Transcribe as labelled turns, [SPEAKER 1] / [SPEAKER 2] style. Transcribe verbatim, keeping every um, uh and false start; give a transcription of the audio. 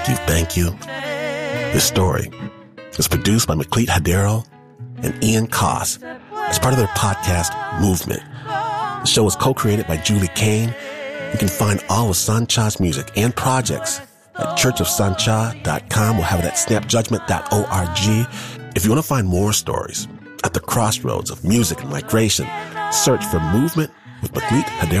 [SPEAKER 1] you, thank you. This story is produced by McLeet Hadero and Ian Koss as part of their podcast, Movement. The show is co-created by Julie Kane. You can find all of Sancha's music and projects at church of sancha dot com. We'll have it at snap judgment dot org. If you want to find more stories at the crossroads of music and migration, search for Movement with McLeet Hadero.